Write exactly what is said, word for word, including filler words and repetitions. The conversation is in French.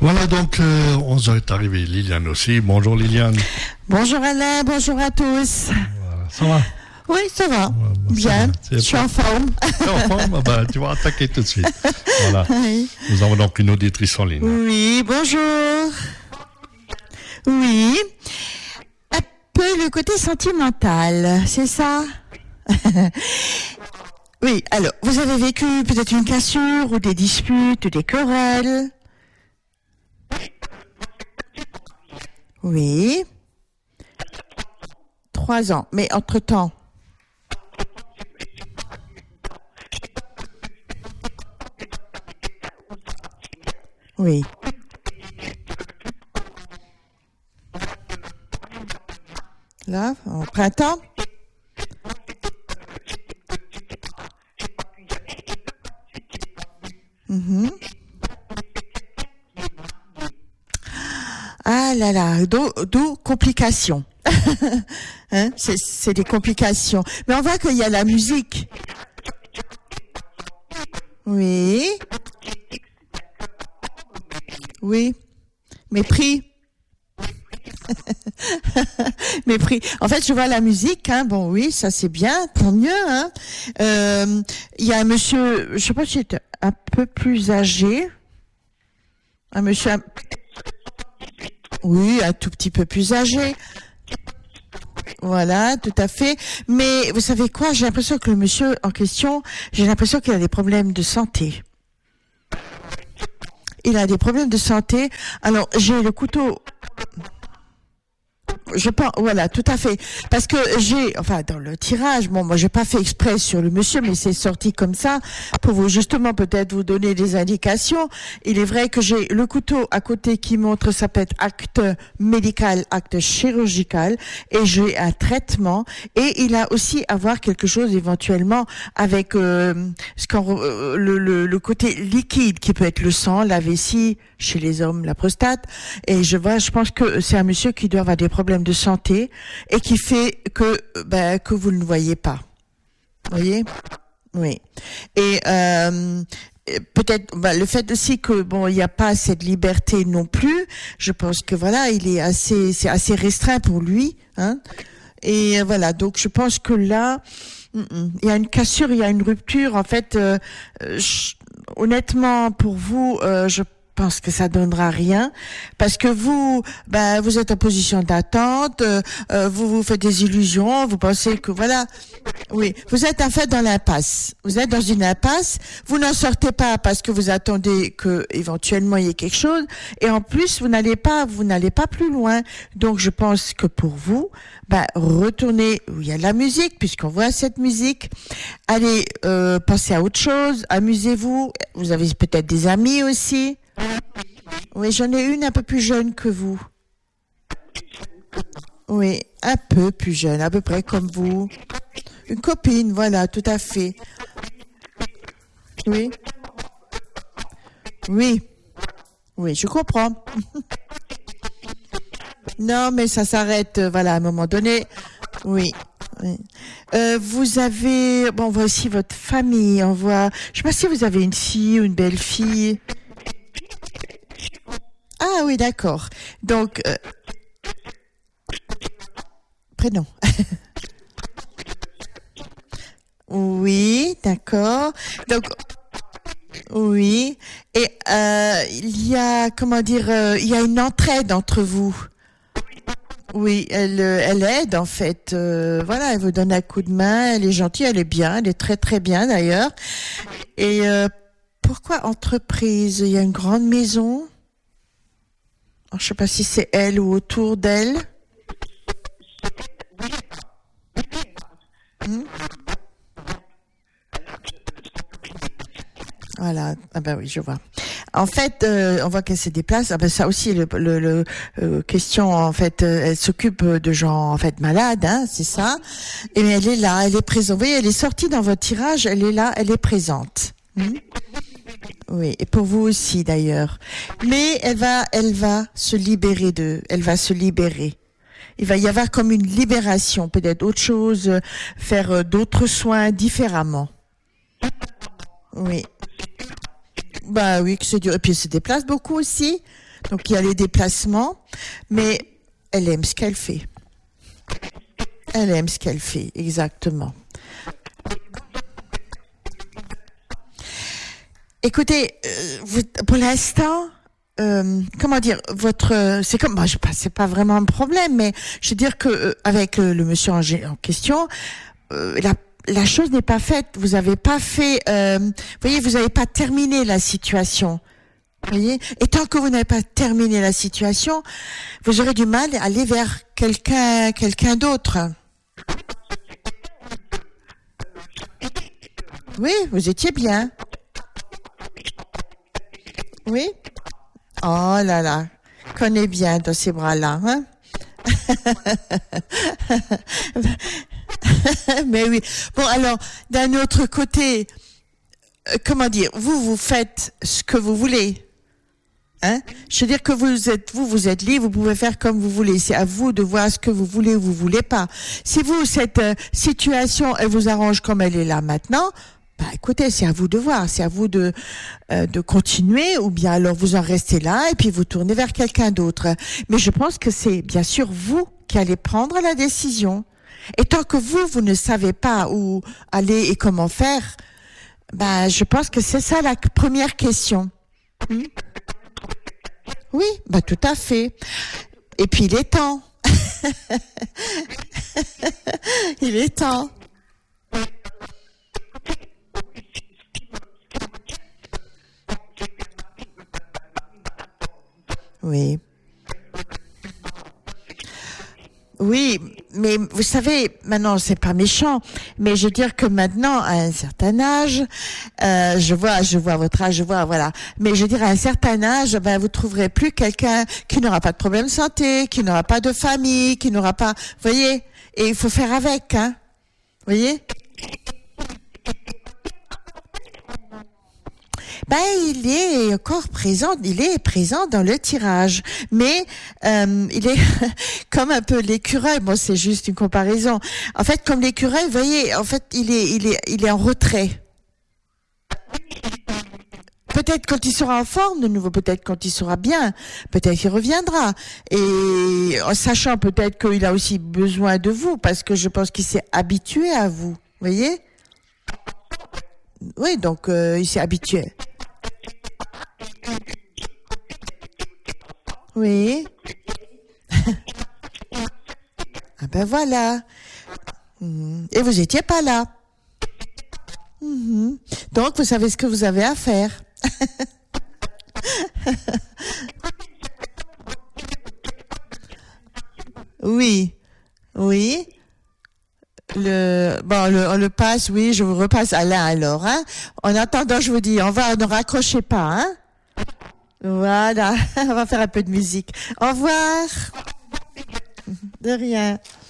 Voilà, donc euh, onze heures est arrivé. Liliane aussi. Bonjour Liliane. Bonjour Alain, bonjour à tous. Voilà, ça va? Oui, ça va. Ouais, bah, Bien, je suis en forme. Tu es en forme? Bah, tu vas attaquer tout de suite. Voilà. Oui. Nous avons donc une auditrice en ligne. Oui, bonjour. Oui. Un peu le côté sentimental, c'est ça? Oui, alors, vous avez vécu peut-être une cassure ou des disputes ou des querelles? Oui. Trois ans, mais entre-temps? Oui. Là, en printemps? Mhm. Ah là là, d'où, d'où complications. Hein, c'est, c'est des complications. Mais on voit qu'il y a la musique. Oui. Oui. Mépris. Mépris. En fait, je vois la musique, hein. Bon, oui, ça c'est bien, tant mieux, hein. Euh, il y a un monsieur, je sais pas si c'est un peu plus âgé. Un monsieur, un... oui, un tout petit peu plus âgé. Voilà, tout à fait. Mais vous savez quoi? J'ai l'impression que le monsieur en question, j'ai l'impression qu'il a des problèmes de santé. Il a des problèmes de santé. Alors, j'ai le couteau. Je pense, voilà, tout à fait. Parce que j'ai, enfin, dans le tirage, bon, moi, j'ai pas fait exprès sur le monsieur, mais c'est sorti comme ça pour vous, justement, peut-être vous donner des indications. Il est vrai que j'ai le couteau à côté qui montre, ça peut être acte médical, acte chirurgical, et j'ai un traitement, et il a aussi à voir quelque chose éventuellement avec, euh, ce qu'on, euh, le, le, le côté liquide qui peut être le sang, la vessie, chez les hommes, la prostate, et je vois, je pense que c'est un monsieur qui doit avoir des problèmes de santé et qui fait que ben que vous ne le voyez pas. Vous voyez? Oui. Et euh, peut-être ben, le fait aussi que bon il n'y a pas cette liberté non plus. Je pense que voilà il est assez c'est assez restreint pour lui, hein. Et voilà donc je pense que là il y a une cassure, il y a une rupture. En fait, euh, je, honnêtement pour vous, euh, je Je pense que ça donnera rien parce que vous, ben, vous êtes en position d'attente, euh, euh, vous vous faites des illusions, vous pensez que voilà, oui, vous êtes en fait dans l'impasse. Vous êtes dans une impasse, vous n'en sortez pas parce que vous attendez que éventuellement il y ait quelque chose, et en plus vous n'allez pas, vous n'allez pas plus loin. Donc je pense que pour vous, ben retournez où il y a de la musique, puisqu'on voit cette musique. Allez euh, penser à autre chose, amusez-vous. Vous avez peut-être des amis aussi. Oui, j'en ai une un peu plus jeune que vous. Oui, un peu plus jeune, à peu près comme vous. Une copine, voilà, tout à fait. Oui. Oui. Oui, je comprends. Non, mais ça s'arrête, euh, voilà, à un moment donné. Oui. Oui. Euh, vous avez, bon, on voit aussi votre famille, on voit, je sais pas si vous avez une fille ou une belle-fille. Ah oui, d'accord. Donc, euh, prénom. Oui, d'accord. Donc, oui. Et euh, il y a, comment dire, euh, il y a une entraide entre vous. Oui, elle, euh, elle aide en fait. Euh, voilà, elle vous donne un coup de main. Elle est gentille, elle est bien, elle est très très bien d'ailleurs. Et euh, pourquoi entreprise? Il y a une grande maison. Alors, je sais pas si c'est elle ou autour d'elle. Hmm. Voilà, ah ben oui, je vois. En fait, euh, on voit qu'elle se déplace. Ah ben ça aussi, le, le, le euh, question en fait, euh, elle s'occupe de gens en fait malades, hein, c'est ça. Et elle est là, elle est présente. Vous voyez, elle est sortie dans votre tirage, elle est là, elle est présente. Hmm. Oui, et pour vous aussi d'ailleurs. Mais elle va, elle va se libérer de, elle va se libérer. Il va y avoir comme une libération, peut-être autre chose, euh, faire euh, d'autres soins différemment. Oui. Bah oui, que c'est dur. Et puis elle se déplace beaucoup aussi. Donc il y a les déplacements, mais elle aime ce qu'elle fait. Elle aime ce qu'elle fait, exactement. Écoutez, euh, vous, pour l'instant, euh, comment dire, votre, c'est comme, bah, je sais pas, c'est pas vraiment un problème, mais je veux dire que euh, avec le, le monsieur en, en question, euh, la la chose n'est pas faite. Vous avez pas fait, euh, vous voyez, vous n'avez pas terminé la situation. Vous voyez, et tant que vous n'avez pas terminé la situation, vous aurez du mal à aller vers quelqu'un, quelqu'un d'autre. Oui, vous étiez bien. Oui. Oh là là, connais bien dans ces bras-là, hein. Mais oui. Bon, alors, d'un autre côté, euh, comment dire, vous, vous faites ce que vous voulez. Hein? Je veux dire que vous êtes, vous, vous êtes libre, vous pouvez faire comme vous voulez. C'est à vous de voir ce que vous voulez ou vous voulez pas. Si vous, cette euh, situation, elle vous arrange comme elle est là maintenant, bah, écoutez, c'est à vous de voir. C'est à vous de, euh, de continuer, ou bien alors vous en restez là et puis vous tournez vers quelqu'un d'autre. Mais je pense que c'est bien sûr vous qui allez prendre la décision. Et tant que vous, vous ne savez pas où aller et comment faire, ben, je pense que c'est ça la première question. Hmm? Oui, bah tout à fait. Et puis il est temps. Il est temps. Oui. Oui, mais vous savez, maintenant c'est pas méchant, mais je veux dire que maintenant à un certain âge, euh, je vois, je vois votre âge, je vois, voilà. Mais je veux dire à un certain âge, ben vous trouverez plus quelqu'un qui n'aura pas de problème de santé, qui n'aura pas de famille, qui n'aura pas, vous voyez. Et il faut faire avec, hein. Vous voyez. Ben, il est encore présent, il est présent dans le tirage, mais euh, il est comme un peu l'écureuil. Bon, c'est juste une comparaison. En fait, comme l'écureuil, vous voyez, en fait, il est, il est, il est en retrait. Peut-être quand il sera en forme de nouveau, peut-être quand il sera bien, peut-être il reviendra. Et en sachant peut-être qu'il a aussi besoin de vous, parce que je pense qu'il s'est habitué à vous. Vous voyez? Oui, donc euh, il s'est habitué. Oui. Ah ben voilà. Et vous étiez pas là. Mm-hmm. Donc vous savez ce que vous avez à faire. Oui. Oui. Le bon, le, on le passe. Oui, je vous repasse Alain alors. Hein. En attendant, je vous dis, on va, ne raccrochez pas. Hein. Voilà, on va faire un peu de musique. Au revoir. De rien.